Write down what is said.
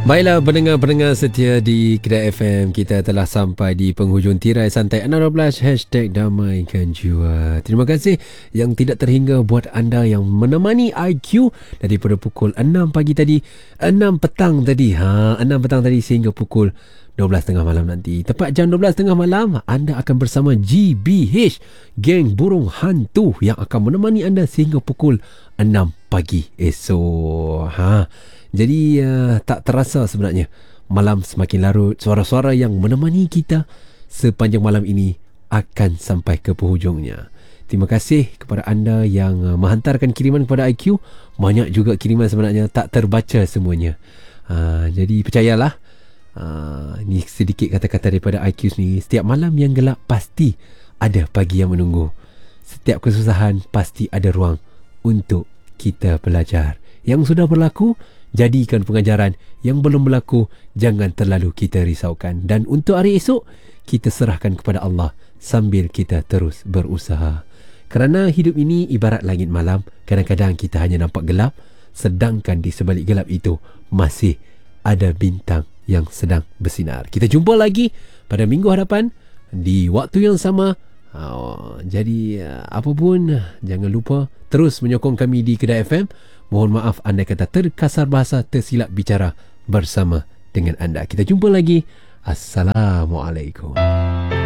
Baiklah pendengar-pendengar setia di Kedai FM, kita telah sampai di penghujung tirai santai 6.12 #damaikan jiwa. Terima kasih yang tidak terhingga buat anda yang menemani IQ daripada pukul 6 pagi tadi, 6 petang tadi, 6 petang tadi sehingga pukul 12.30 malam nanti. Tepat jam 12.30 malam, anda akan bersama GBH, geng burung hantu yang akan menemani anda sehingga pukul 6 pagi esok. Jadi tak terasa sebenarnya malam semakin larut. Suara-suara yang menemani kita sepanjang malam ini akan sampai ke penghujungnya. Terima kasih kepada anda yang menghantarkan kiriman kepada IQ. Banyak juga kiriman sebenarnya tak terbaca semuanya. Jadi percayalah, ni sedikit kata-kata daripada IQ ni. Setiap malam yang gelap pasti ada pagi yang menunggu. Setiap kesusahan pasti ada ruang untuk kita belajar. Yang sudah berlaku, jadikan pengajaran. Yang belum berlaku, jangan terlalu kita risaukan. Dan untuk hari esok, kita serahkan kepada Allah sambil kita terus berusaha. Kerana hidup ini ibarat langit malam. Kadang-kadang kita hanya nampak gelap, sedangkan di sebalik gelap itu masih ada bintang yang sedang bersinar. Kita jumpa lagi pada minggu hadapan di waktu yang sama. Jadi apa pun, jangan lupa terus menyokong kami di Kedai FM. Mohon maaf anda kata terkasar bahasa, tersilap bicara bersama dengan anda. Kita jumpa lagi. Assalamualaikum.